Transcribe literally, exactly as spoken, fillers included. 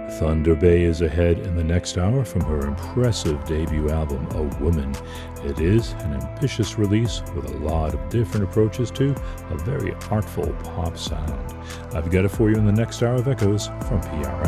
Thunder Bay is ahead in the next hour from her impressive debut album, A Woman. It is an ambitious release with a lot of different approaches to a very artful pop sound. I've got it for you in the next hour of Echoes from P R M.